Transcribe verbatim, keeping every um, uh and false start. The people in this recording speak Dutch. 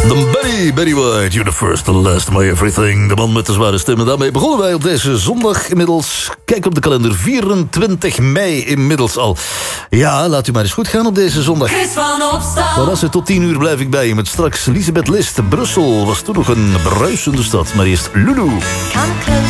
De Barry, Barry White, you're the first, the last, my everything. De man met de zware stem. En daarmee begonnen wij op deze zondag inmiddels. Kijk op de kalender, vierentwintig mei inmiddels al. Ja, laat u maar eens goed gaan op deze zondag. Chris van Opstal. Vanaf tot tien uur blijf ik bij je met straks Elisabeth List. Brussel was toen nog een bruisende stad, maar eerst Lulu. Come close.